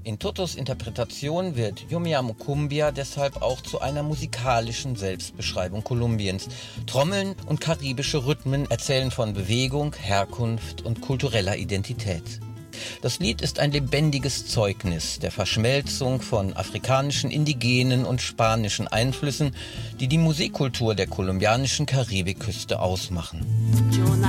In Totos Interpretation wird Yo Me Llamo Cumbia deshalb auch zu einer musikalischen Selbstbeschreibung Kolumbiens. Trommeln und karibische Rhythmen erzählen von Bewegung, Herkunft und kultureller Identität. Das Lied ist ein lebendiges Zeugnis der Verschmelzung von afrikanischen, indigenen und spanischen Einflüssen, die die Musikkultur der kolumbianischen Karibikküste ausmachen.